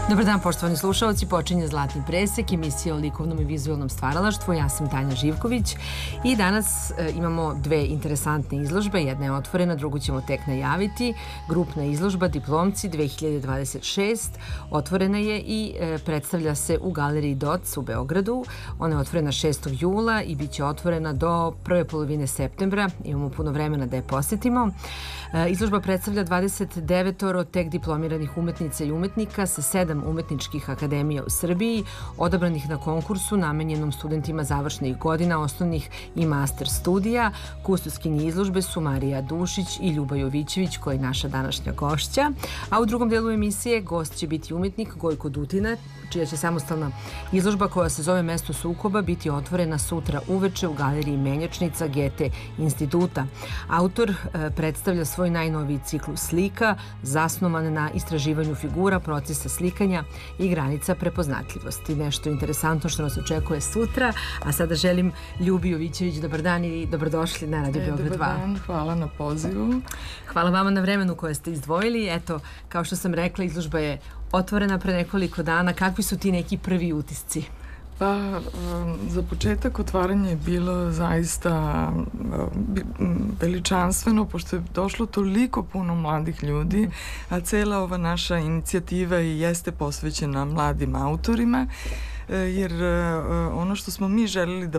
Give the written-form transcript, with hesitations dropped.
Dobar dan, poštovani slušalci, počinje Zlatni presek, emisija o likovnom i vizualnom stvaralaštvu. Ja sam Tanja Živković i danas imamo dve interesantne izložbe. Jedna je otvorena, drugu ćemo tek najaviti. Grupna izložba Diplomci 2026 otvorena je i predstavlja se u Galeriji Doc u Beogradu. Ona je otvorena 6. jula i bit će otvorena do prve polovine septembra. Imamo puno vremena da je posjetimo. Izložba predstavlja 29 tek diplomiranih umetnica i umetnika sa 7 umetničkih akademija u Srbiji, odabranih na konkursu namenjenom studentima završnih godina osnovnih i master studija. Kustoskinje izložbe su Marija Dušić i Ljuba Jovićević, koja je naša današnja gošća. A u drugom delu emisije gost će biti umetnik Gojko Dutina, čija će samostalna izložba koja se zove Mesto sukoba biti otvorena sutra uveče u Galeriji Menjačnica Gete instituta. Autor predstavlja svoj najnoviji ciklus slika, zasnovan na istraživanju figura, procesa slikanja i granica prepoznatljivosti. Nešto interesantno što nas očekuje sutra, a sada želim Ljubi Jovićević, dobar dan i dobrodošli na Radio Beograd 2. Dobar dan, hvala na pozivu. Hvala vama na vremenu koje ste izdvojili. Eto, kao što sam rekla, izložba je otvorena pre nekoliko dana. Kakvi su ti neki prvi utisci? Pa, za početak otvaranje je bilo zaista veličanstveno, pošto je došlo toliko puno mladih ljudi, a cela ova naša inicijativa i jeste posvećena mladim autorima, jer ono što smo mi želeli da